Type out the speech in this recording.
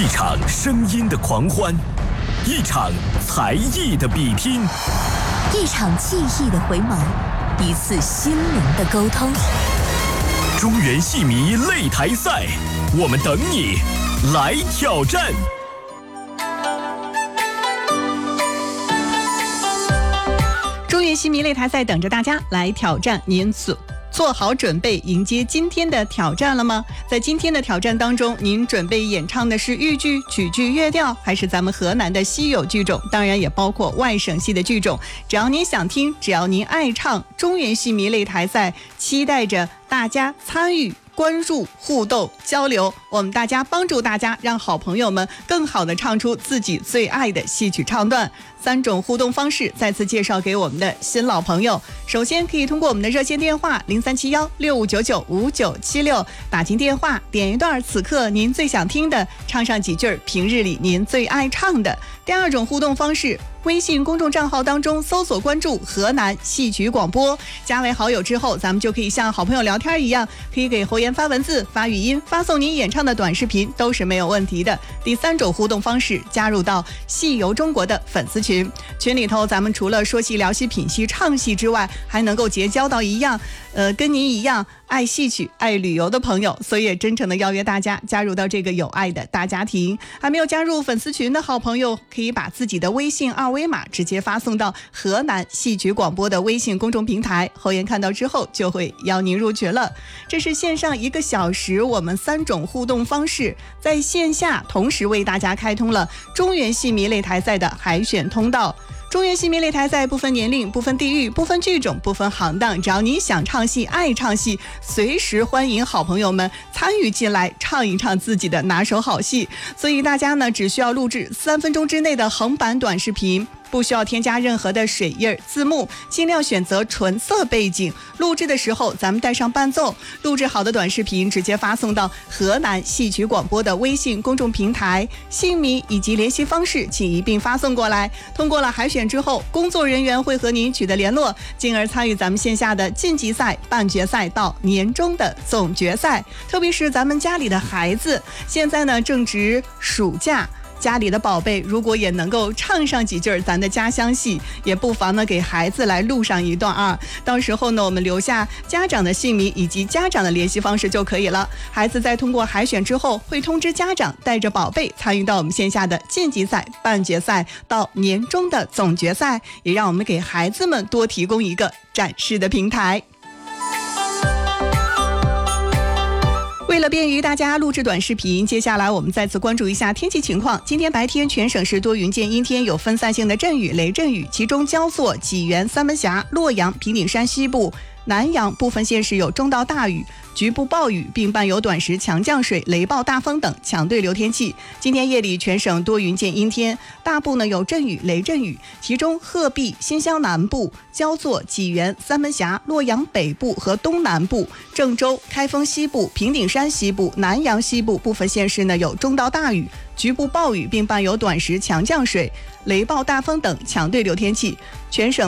一场声音的狂欢，一场才艺的比拼， 一场记忆的回眸，一次心灵的沟通。 中原戏迷擂台赛，我们等你来挑战。 中原戏迷擂台赛等着大家来挑战，您做好准备迎接今天的挑战了吗？在今天的挑战当中，您准备演唱的是豫剧、曲剧、乐调，还是咱们河南的稀有剧种？当然也包括外省戏的剧种。只要您想听，只要您爱唱，中原戏迷擂台赛期待着大家参与、关注、互动、交流，我们大家帮助大家，让好朋友们更好地唱出自己最爱的戏曲唱段。3种互动方式再次介绍给我们的新老朋友。首先可以通过我们的热线电话0371659976打进电话，点一段此刻您最想听的，唱上几句平日里您最爱唱的。第二种互动方式，微信公众账号当中搜索关注河南戏曲广播，加为好友之后，咱们就可以像好朋友聊天一样，可以给侯岩发文字、发语音、发送您演唱的短视频，都是没有问题的。第3种互动方式，加入到戏游中国的粉丝群里头，咱们除了说戏、聊戏、品戏、唱戏之外，还能够结交到跟您一样爱戏曲、爱旅游的朋友，所以也真诚的邀约大家加入到这个有爱的大家庭。还没有加入粉丝群的好朋友，可以把自己的微信二维码直接发送到河南戏曲广播的微信公众平台，侯岩看到之后就会邀您入群了。这是线上1个小时，我们3种互动方式，在线下同时为大家开通了中原戏迷擂台赛的海选通道。中原戏迷擂台赛不分年龄、不分地域、不分剧种、不分行当，只要你想唱戏、爱唱戏，随时欢迎好朋友们参与进来，唱一唱自己的拿手好戏。所以大家呢，只需要录制3分钟之内的横版短视频，不需要添加任何的水印、字幕，尽量选择纯色背景。录制的时候咱们带上伴奏，录制好的短视频直接发送到河南戏曲广播的微信公众平台，姓名以及联系方式请一并发送过来。通过了海选之后，工作人员会和您取得联络，进而参与咱们线下的晋级赛、半决赛到年终的总决赛。特别是咱们家里的孩子，现在呢正值暑假，家里的宝贝如果也能够唱上几句咱的家乡戏，也不妨呢给孩子来录上一段啊。到时候呢，我们留下家长的姓名以及家长的联系方式就可以了。孩子在通过海选之后，会通知家长带着宝贝参与到我们线下的晋级赛、半决赛到年终的总决赛，也让我们给孩子们多提供一个展示的平台。为了便于大家录制短视频，接下来我们再次关注一下天气情况。今天白天全省是多云见阴天，有分散性的阵雨、雷阵雨，其中焦作、济源、三门峡、洛阳、平顶山西部、南阳部分县市有中到大雨，局部暴雨，并伴有短时强降水、雷暴大风等强对流天气。今天夜里全省多云见阴天，大部呢有阵雨、雷阵雨，其中鹤壁、新乡南部、焦作、济源、三门峡、洛阳北部和东南部、郑州、开封西部、平顶山西部、南阳西部部分县市呢有中到大雨，局部暴雨，并伴有短时强降水、雷暴大风等强对流天气。全省